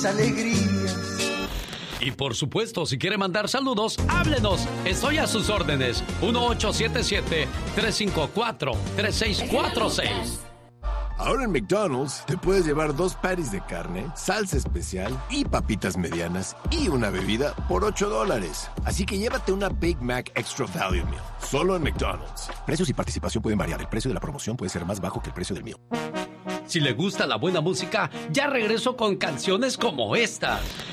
alegrías. Y por supuesto, si quiere mandar saludos, háblenos. Estoy a sus órdenes. 1877-354-3646. Ahora en McDonald's te puedes llevar 2 patties de carne, salsa especial y papitas medianas y una bebida por $8. Así que llévate una Big Mac Extra Value Meal. Solo en McDonald's. Precios y participación pueden variar. El precio de la promoción puede ser más bajo que el precio del meal. Si le gusta la buena música, ya regreso con canciones como esta.